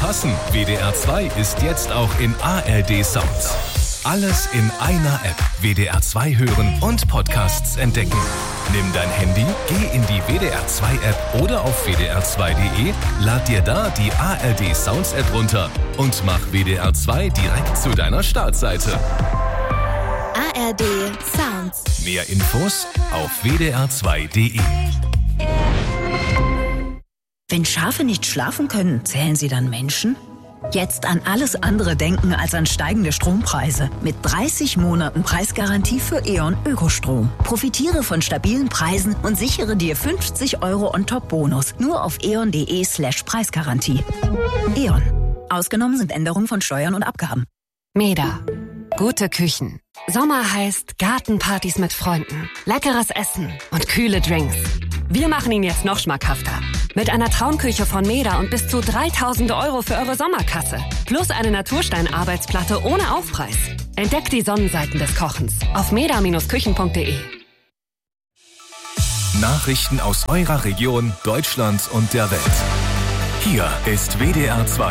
passen. WDR 2 ist jetzt auch in ARD Sounds. Alles in einer App. WDR 2 hören und Podcasts entdecken. Nimm dein Handy, geh in die WDR 2 App oder auf wdr2.de, lad dir da die ARD Sounds App runter und mach WDR 2 direkt zu deiner Startseite. ARD Sounds. Mehr Infos auf wdr2.de. Wenn Schafe nicht schlafen können, zählen sie dann Menschen? Jetzt an alles andere denken als an steigende Strompreise. Mit 30 Monaten Preisgarantie für E.ON Ökostrom. Profitiere von stabilen Preisen und sichere dir 50 € On-Top-Bonus. Nur auf eon.de/Preisgarantie. E.ON. Ausgenommen sind Änderungen von Steuern und Abgaben. Meda. Gute Küchen. Sommer heißt Gartenpartys mit Freunden, leckeres Essen und kühle Drinks. Wir machen ihn jetzt noch schmackhafter. Mit einer Traumküche von Meda und bis zu 3.000 € für eure Sommerkasse. Plus eine Naturstein-Arbeitsplatte ohne Aufpreis. Entdeckt die Sonnenseiten des Kochens auf meda-küchen.de. Nachrichten aus eurer Region, Deutschland und der Welt. Hier ist WDR 2.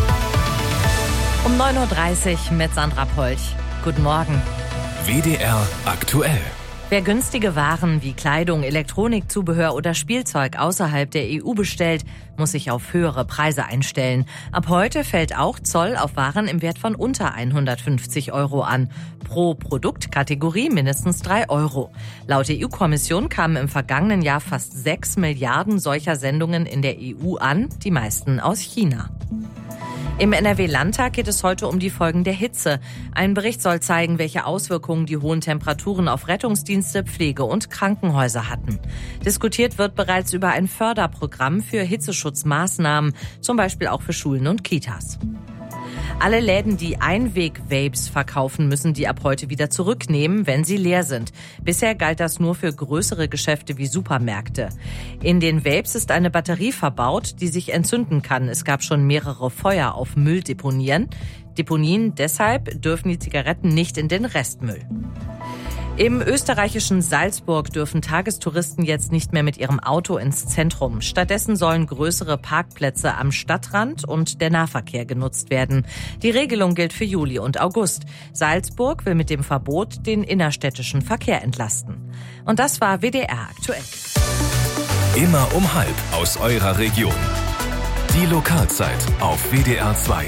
Um 9.30 Uhr mit Sandra Polch. Guten Morgen. WDR aktuell. Wer günstige Waren wie Kleidung, Elektronikzubehör oder Spielzeug außerhalb der EU bestellt, muss sich auf höhere Preise einstellen. Ab heute fällt auch Zoll auf Waren im Wert von unter 150 € an. Pro Produktkategorie mindestens 3 €. Laut EU-Kommission kamen im vergangenen Jahr fast 6 Milliarden solcher Sendungen in der EU an, die meisten aus China. Im NRW-Landtag geht es heute um die Folgen der Hitze. Ein Bericht soll zeigen, welche Auswirkungen die hohen Temperaturen auf Rettungsdienste, Pflege- und Krankenhäuser hatten. Diskutiert wird bereits über ein Förderprogramm für Hitzeschutzmaßnahmen, zum Beispiel auch für Schulen und Kitas. Alle Läden, die Einweg-Vapes verkaufen, müssen die ab heute wieder zurücknehmen, wenn sie leer sind. Bisher galt das nur für größere Geschäfte wie Supermärkte. In den Vapes ist eine Batterie verbaut, die sich entzünden kann. Es gab schon mehrere Feuer auf Mülldeponien. Deponien deshalb dürfen die Zigaretten nicht in den Restmüll. Im österreichischen Salzburg dürfen Tagestouristen jetzt nicht mehr mit ihrem Auto ins Zentrum. Stattdessen sollen größere Parkplätze am Stadtrand und der Nahverkehr genutzt werden. Die Regelung gilt für Juli und August. Salzburg will mit dem Verbot den innerstädtischen Verkehr entlasten. Und das war WDR aktuell. Immer um 12:30 aus eurer Region. Die Lokalzeit auf WDR 2.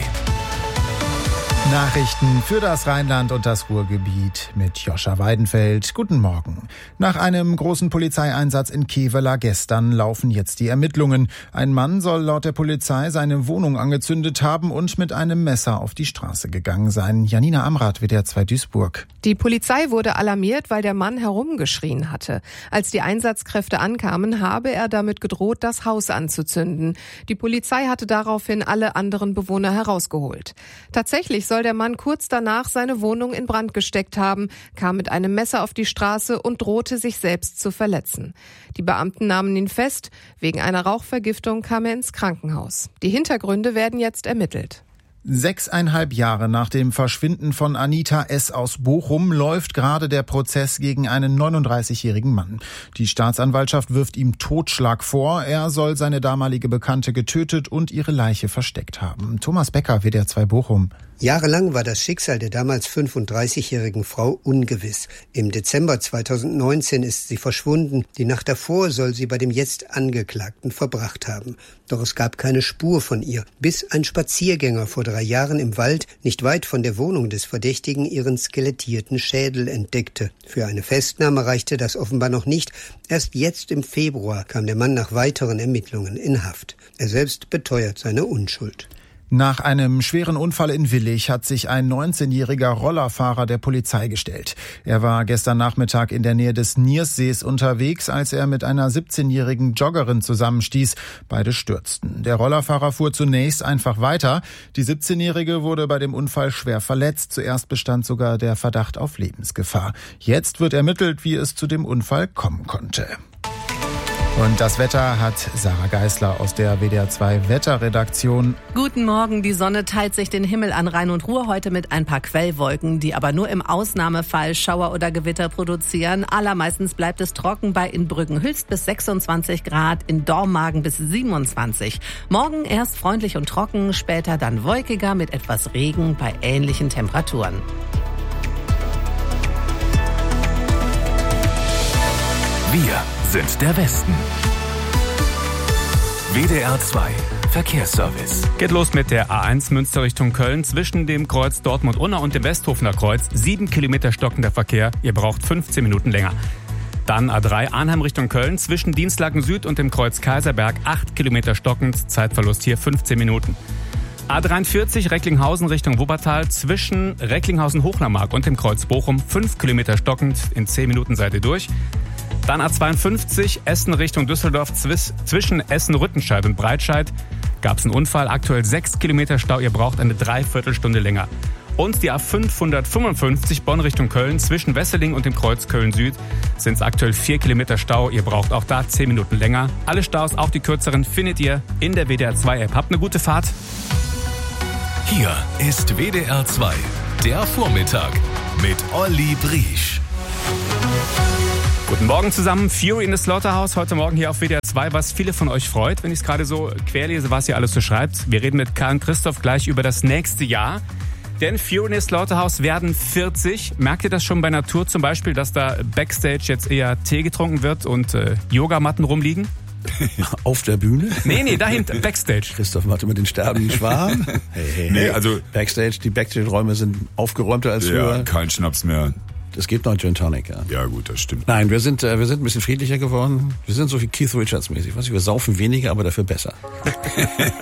Nachrichten für das Rheinland und das Ruhrgebiet mit Joscha Weidenfeld. Guten Morgen. Nach einem großen Polizeieinsatz in Kevela gestern laufen jetzt die Ermittlungen. Ein Mann soll laut der Polizei seine Wohnung angezündet haben und mit einem Messer auf die Straße gegangen sein. Janina Amrath, WDR 2 Duisburg. Die Polizei wurde alarmiert, weil der Mann herumgeschrien hatte. Als die Einsatzkräfte ankamen, habe er damit gedroht, das Haus anzuzünden. Die Polizei hatte daraufhin alle anderen Bewohner herausgeholt. Tatsächlich soll der Mann kurz danach seine Wohnung in Brand gesteckt haben, kam mit einem Messer auf die Straße und drohte, sich selbst zu verletzen. Die Beamten nahmen ihn fest. Wegen einer Rauchvergiftung kam er ins Krankenhaus. Die Hintergründe werden jetzt ermittelt. 6,5 Jahre nach dem Verschwinden von Anita S. aus Bochum läuft gerade der Prozess gegen einen 39-jährigen Mann. Die Staatsanwaltschaft wirft ihm Totschlag vor. Er soll seine damalige Bekannte getötet und ihre Leiche versteckt haben. Thomas Becker, WDR 2 Bochum. Jahrelang war das Schicksal der damals 35-jährigen Frau ungewiss. Im Dezember 2019 ist sie verschwunden. Die Nacht davor soll sie bei dem jetzt Angeklagten verbracht haben. Doch es gab keine Spur von ihr, bis ein Spaziergänger vor 3 Jahren im Wald, nicht weit von der Wohnung des Verdächtigen, ihren skelettierten Schädel entdeckte. Für eine Festnahme reichte das offenbar noch nicht. Erst jetzt im Februar kam der Mann nach weiteren Ermittlungen in Haft. Er selbst beteuert seine Unschuld. Nach einem schweren Unfall in Willich hat sich ein 19-jähriger Rollerfahrer der Polizei gestellt. Er war gestern Nachmittag in der Nähe des Nierssees unterwegs, als er mit einer 17-jährigen Joggerin zusammenstieß. Beide stürzten. Der Rollerfahrer fuhr zunächst einfach weiter. Die 17-jährige wurde bei dem Unfall schwer verletzt. Zuerst bestand sogar der Verdacht auf Lebensgefahr. Jetzt wird ermittelt, wie es zu dem Unfall kommen konnte. Und das Wetter hat Sarah Geisler aus der WDR 2 Wetterredaktion. Guten Morgen, die Sonne teilt sich den Himmel an Rhein und Ruhr heute mit ein paar Quellwolken, die aber nur im Ausnahmefall Schauer oder Gewitter produzieren. Allermeistens bleibt es trocken bei Inbrüggen-Hülst bis 26 Grad, in Dormagen bis 27. Morgen erst freundlich und trocken, später dann wolkiger mit etwas Regen bei ähnlichen Temperaturen. Wir sind der Westen. WDR 2 Verkehrsservice. Geht los mit der A1 Münster Richtung Köln. Zwischen dem Kreuz Dortmund-Unna und dem Westhofener Kreuz 7 Kilometer stockender Verkehr. Ihr braucht 15 Minuten länger. Dann A3 Arnhem Richtung Köln. Zwischen Dienstlaken Süd und dem Kreuz Kaiserberg 8 Kilometer stockend. Zeitverlust hier 15 Minuten. A43 Recklinghausen Richtung Wuppertal. Zwischen Recklinghausen-Hochlermark und dem Kreuz Bochum 5 Kilometer stockend. In 10 Minuten seid ihr durch. Dann A52 Essen Richtung Düsseldorf. Zwischen Essen-Rüttenscheid und Breitscheid gab es einen Unfall. Aktuell 6 Kilometer Stau. Ihr braucht eine Dreiviertelstunde länger. Und die A555 Bonn Richtung Köln. Zwischen Wesseling und dem Kreuz Köln-Süd sind es aktuell 4 Kilometer Stau. Ihr braucht auch da 10 Minuten länger. Alle Staus, auch die kürzeren, findet ihr in der WDR 2 App. Habt eine gute Fahrt. Hier ist WDR 2, der Vormittag mit Olli Briesch. Guten Morgen zusammen, Fury in the Slaughterhouse, heute Morgen hier auf WDR 2, was viele von euch freut, wenn ich es gerade so querlese, was ihr alles so schreibt. Wir reden mit Karl und Christoph gleich über das nächste Jahr, denn Fury in the Slaughterhouse werden 40. Merkt ihr das schon bei einer Tour zum Beispiel, dass da Backstage jetzt eher Tee getrunken wird und Yogamatten rumliegen? Auf der Bühne? Nee, dahinter, Backstage. Christoph macht immer den sterbenden Schwan. Hey. Nee, also Backstage, die Backstage-Räume sind aufgeräumter als früher. Ja, kein Schnaps mehr. Es gibt noch Gin Tonic, ja. Ja gut, das stimmt. Nein, wir sind ein bisschen friedlicher geworden. Wir sind so wie Keith Richards mäßig. Wir saufen weniger, aber dafür besser.